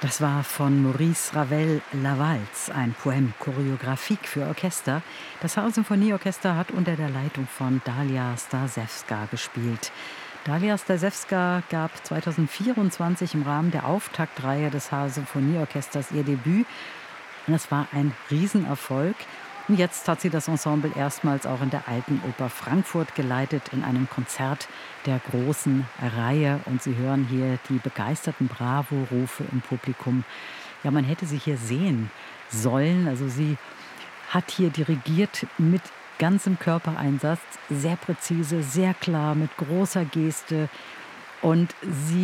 Das war von Maurice Ravel La Valse, ein Poème chorégraphique für Orchester. Das Haar-Symphonieorchester hat unter der Leitung von Dalia Stasewska gespielt. Dalia Stasewska gab 2024 im Rahmen der Auftaktreihe des Haar-Symphonieorchesters ihr Debüt. Und es war ein Riesenerfolg. Und jetzt hat sie das Ensemble erstmals auch in der Alten Oper Frankfurt geleitet, in einem Konzert der großen Reihe. Und Sie hören hier die begeisterten Bravo-Rufe im Publikum. Ja, man hätte sie hier sehen sollen. Also sie hat hier dirigiert mit ganzem Körpereinsatz, sehr präzise, sehr klar, mit großer Geste. Und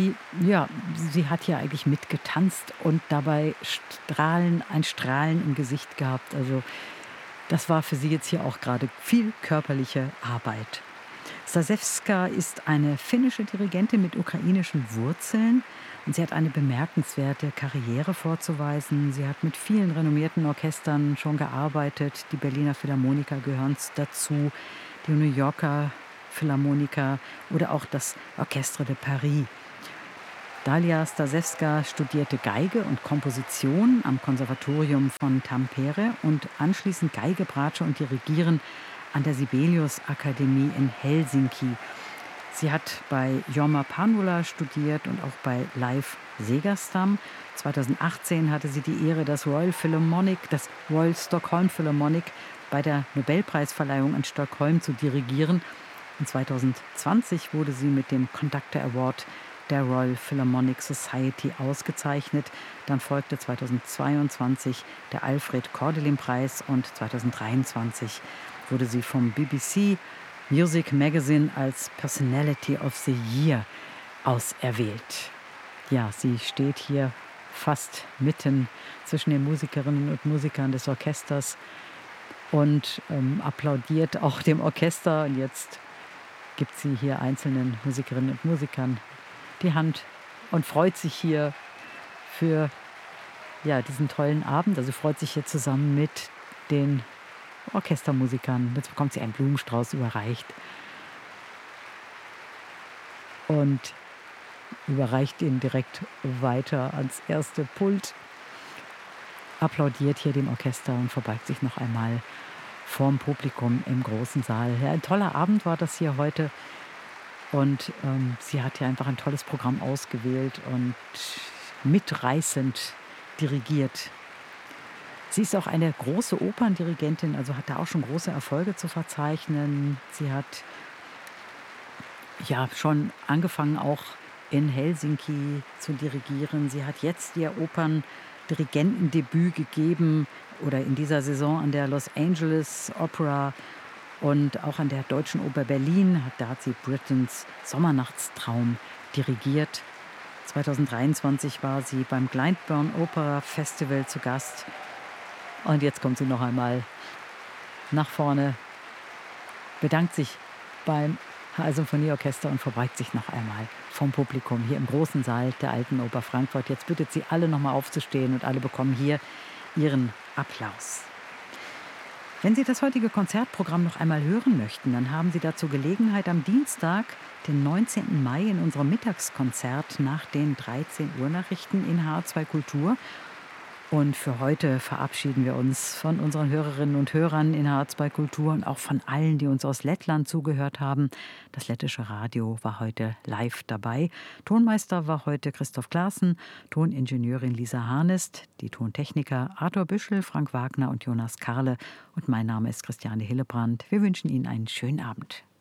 sie hat hier eigentlich mitgetanzt und dabei ein Strahlen im Gesicht gehabt. Also das war für sie jetzt hier auch gerade viel körperliche Arbeit. Stasewska ist eine finnische Dirigentin mit ukrainischen Wurzeln und sie hat eine bemerkenswerte Karriere vorzuweisen. Sie hat mit vielen renommierten Orchestern schon gearbeitet. Die Berliner Philharmoniker gehören dazu, die New Yorker Philharmoniker oder auch das Orchestre de Paris. Dalia Stasewska studierte Geige und Komposition am Konservatorium von Tampere und anschließend Geige, Bratsche und Dirigieren an der Sibelius-Akademie in Helsinki. Sie hat bei Jorma Panula studiert und auch bei Leif Segerstam. 2018 hatte sie die Ehre, das Royal Stockholm Philharmonic bei der Nobelpreisverleihung in Stockholm zu dirigieren. Und 2020 wurde sie mit dem Conductor Award der Royal Philharmonic Society ausgezeichnet. Dann folgte 2022 der Alfred Kordelin-Preis und 2023 wurde sie vom BBC Music Magazine als Personality of the Year auserwählt. Ja, sie steht hier fast mitten zwischen den Musikerinnen und Musikern des Orchesters und applaudiert auch dem Orchester. Und jetzt gibt sie hier einzelnen Musikerinnen und Musikern die Hand und freut sich hier für diesen tollen Abend. Also freut sich hier zusammen mit den Orchestermusikern. Jetzt bekommt sie einen Blumenstrauß überreicht und überreicht ihn direkt weiter ans erste Pult, applaudiert hier dem Orchester und verbeugt sich noch einmal vorm Publikum im großen Saal. Ja, ein toller Abend war das hier heute. Und sie hat ja einfach ein tolles Programm ausgewählt und mitreißend dirigiert. Sie ist auch eine große Operndirigentin, also hat da auch schon große Erfolge zu verzeichnen. Sie hat ja schon angefangen, auch in Helsinki zu dirigieren. Sie hat jetzt ihr Operndirigentendebüt gegeben oder in dieser Saison an der Los Angeles Opera. Und auch an der Deutschen Oper Berlin, da hat sie Britons Sommernachtstraum dirigiert. 2023 war sie beim Glyndebourne Opera Festival zu Gast. Und jetzt kommt sie noch einmal nach vorne, bedankt sich beim Symphonieorchester und verbeugt sich noch einmal vom Publikum hier im großen Saal der Alten Oper Frankfurt. Jetzt bittet sie alle noch mal aufzustehen und alle bekommen hier ihren Applaus. Wenn Sie das heutige Konzertprogramm noch einmal hören möchten, dann haben Sie dazu Gelegenheit am Dienstag, den 19. Mai in unserem Mittagskonzert nach den 13 Uhr Nachrichten in HR2 Kultur. Und für heute verabschieden wir uns von unseren Hörerinnen und Hörern in HR2 Kultur und auch von allen, die uns aus Lettland zugehört haben. Das lettische Radio war heute live dabei. Tonmeister war heute Christoph Klaassen, Toningenieurin Lisa Harnest, die Tontechniker Arthur Büschel, Frank Wagner und Jonas Karle. Und mein Name ist Christiane Hillebrand. Wir wünschen Ihnen einen schönen Abend.